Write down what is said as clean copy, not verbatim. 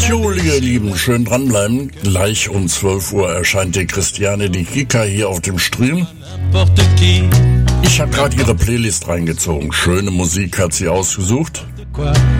Jo, ihr Lieben, schön dranbleiben. Gleich um 12 Uhr erscheint die Christiane die Kika hier auf dem Stream. Ich habe gerade ihre Playlist reingezogen. Schöne Musik hat sie ausgesucht.